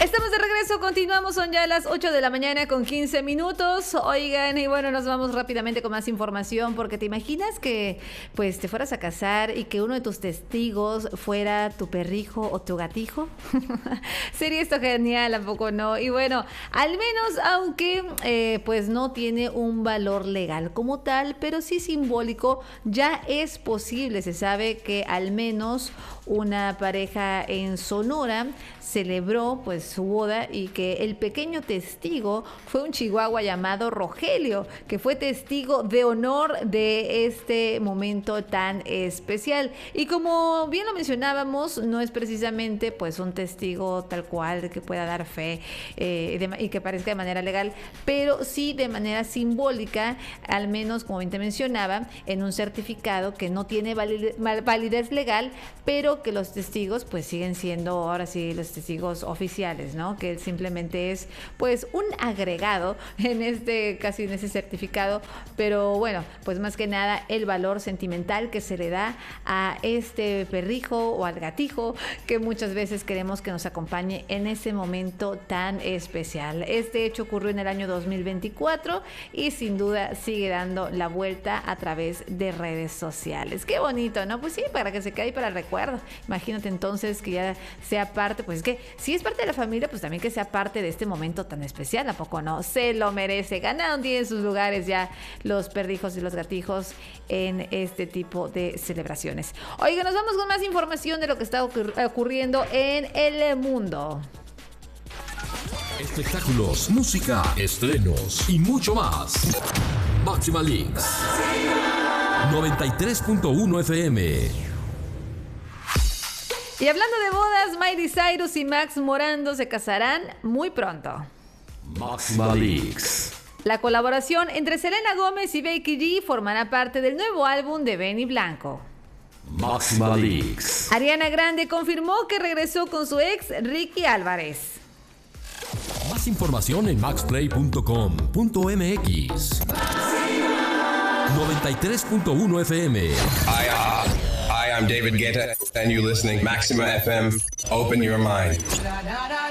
Estamos de regreso, continuamos, son ya las 8 de la mañana con 15 minutos. Oigan, y bueno, nos vamos rápidamente con más información, porque te imaginas que pues te fueras a casar y que uno de tus testigos fuera tu perrijo o tu gatijo. Sería esto genial, ¿a poco no? Y bueno, al menos aunque pues no tiene un valor legal como tal, pero sí simbólico, ya es posible. Se sabe que al menos una pareja en Sonora celebró pues su boda y que el pequeño testigo fue un chihuahua llamado Rogelio, que fue testigo de honor de este momento tan especial. Y como bien lo mencionábamos, no es precisamente pues un testigo tal cual que pueda dar fe y que parezca de manera legal, pero sí de manera simbólica, al menos como bien te mencionaba, en un certificado que no tiene validez legal, pero que los testigos pues siguen siendo ahora sí los testigos oficiales, ¿no? Que simplemente es pues un agregado casi en ese certificado, pero bueno, pues más que nada el valor sentimental que se le da a este perrijo o al gatijo que muchas veces queremos que nos acompañe en ese momento tan especial. Este hecho ocurrió en el año 2024 y sin duda sigue dando la vuelta a través de redes sociales. Qué bonito, ¿no? Pues sí, para que se quede ahí para el recuerdo. Imagínate entonces que ya sea parte, pues es que si es parte de la familia, pues también que sea parte de este momento tan especial, ¿a poco no? Se lo merece. Ganaron, tienen sus lugares ya los perrijos y los gatijos en este tipo de celebraciones. Oiga, nos vamos con más información de lo que está ocurriendo en el mundo. Espectáculos, música, estrenos y mucho más. Máxima Links 93.1 FM. Y hablando de bodas, Miley Cyrus y Max Morando se casarán muy pronto. Máxima Links. La colaboración entre Selena Gómez y Becky G formará parte del nuevo álbum de Benny Blanco. Máxima Links. Ariana Grande confirmó que regresó con su ex Ricky Álvarez. Más información en maxplay.com.mx. 93.1 FM. Hi, I'm David Guetta, and you're listening Maxima FM. Open your mind.